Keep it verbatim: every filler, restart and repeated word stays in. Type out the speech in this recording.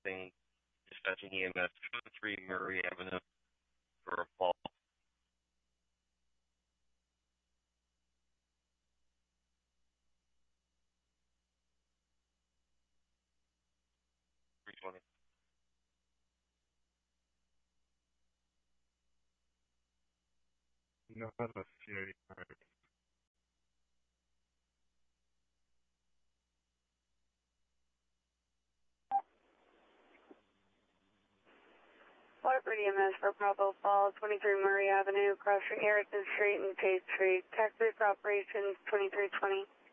requesting dispatching E M S two oh three Murray Avenue for a fall. three twenty. No, that's a C eighty-five. Waterford E M S for Bravo Falls, twenty-three Murray Avenue, across from Harrison Street and Chase Street. Texas Operations twenty-three twenty.